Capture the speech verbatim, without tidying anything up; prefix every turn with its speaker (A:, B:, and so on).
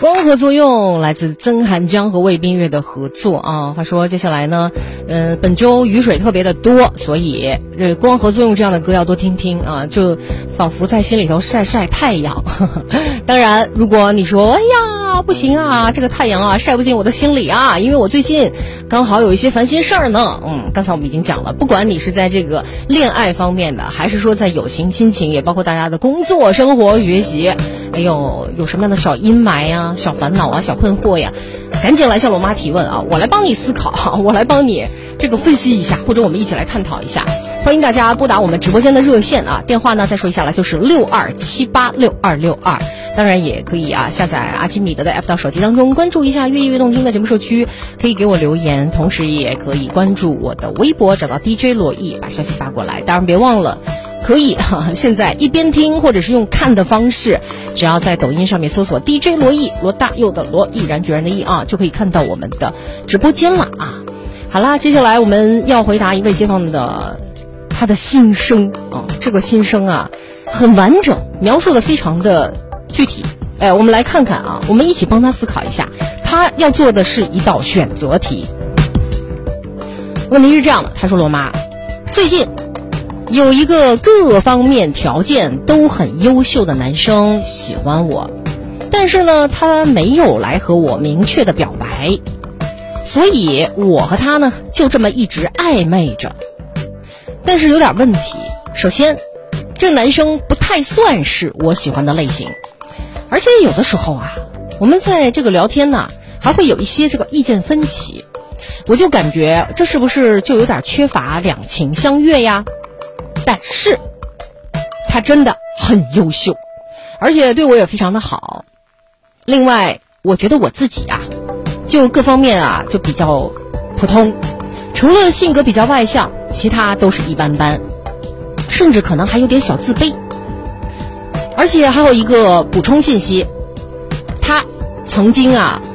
A: 光合作用来自曾涵江和魏冰月的合作啊。他说接下来呢，呃，本周雨水特别的多，所以这光合作用这样的歌要多听听啊，就仿佛在心里头晒晒太阳。当然，如果你说哎呀不行啊，这个太阳啊晒不进我的心里啊，因为我最近刚好有一些烦心事儿呢。嗯，刚才我们已经讲了，不管你是在这个恋爱方面的，还是说在友情、亲情，也包括大家的工作、生活、学习，哎呦，有什么样的小阴霾呀、小烦恼啊、小困惑呀，赶紧来向罗妈提问啊，我来帮你思考，我来帮你这个分析一下，或者我们一起来探讨一下。欢迎大家拨打我们直播间的热线啊，电话呢再说一下了，就是六二七八六二六二。当然也可以啊，下载阿基米德的 app 到手机当中，关注一下越夜越动听的节目社区，可以给我留言，同时也可以关注我的微博，找到 D J 罗毅，把消息发过来。当然别忘了可以哈、啊，现在一边听或者是用看的方式，只要在抖音上面搜索 D J 罗毅，罗大佑的罗，毅然决然的毅啊，就可以看到我们的直播间了啊。好啦，接下来我们要回答一位街坊的他的心声啊，这个心声啊很完整，描述的非常的具体。哎，我们来看看啊，我们一起帮他思考一下，他要做的是一道选择题。问题是这样的，他说罗妈，最近有一个各方面条件都很优秀的男生喜欢我，但是呢他没有来和我明确的表白，所以我和他呢就这么一直暧昧着。但是有点问题，首先这男生不太算是我喜欢的类型，而且有的时候啊我们在这个聊天呢还会有一些这个意见分歧，我就感觉这是不是就有点缺乏两情相悦呀？但是他真的很优秀，而且对我也非常的好。另外我觉得我自己啊就各方面啊就比较普通，除了性格比较外向，其他都是一般般，甚至可能还有点小自卑。而且还有一个补充信息，他曾经啊